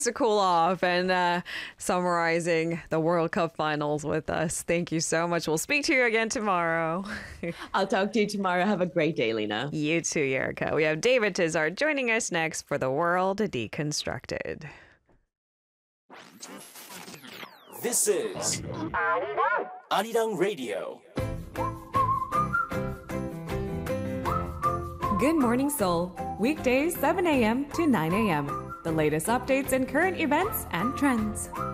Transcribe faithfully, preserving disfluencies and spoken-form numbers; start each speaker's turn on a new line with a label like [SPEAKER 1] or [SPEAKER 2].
[SPEAKER 1] To cool off and uh, summarizing the World Cup finals with us. Thank you so much. We'll speak to you again tomorrow.
[SPEAKER 2] I'll talk to you tomorrow. Have a great day, Lena.
[SPEAKER 1] You too, Erica. We have David Tizard joining us next for The World Deconstructed.
[SPEAKER 3] This is Arirang Radio.
[SPEAKER 4] Good Morning Seoul, weekdays seven a.m. to nine a.m. The latest updates and current events and trends.